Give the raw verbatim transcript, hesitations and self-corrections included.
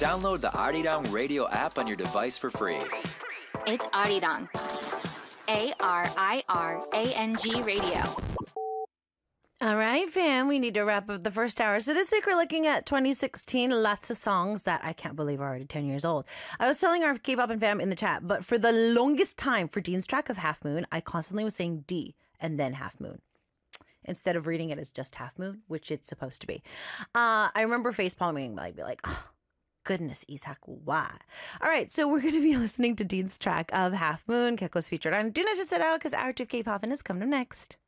Download the Arirang Radio app on your device for free. It's Arirang. A R I R A N G Radio. All right, fam, we need to wrap up the first hour. So this week we're looking at twenty sixteen, lots of songs that I can't believe are already ten years old. I was telling our K-pop and fam in the chat, but for the longest time for Dean's track of Half Moon, I constantly was saying D and then Half Moon, instead of reading it as just Half Moon, which it's supposed to be. Uh, I remember facepalming, like, be like, oh, goodness, Isak, why? All right, so we're going to be listening to Dean's track of Half Moon. Keko's featured on Do Not Just Sit Out because Hour two of K-pop is coming up next.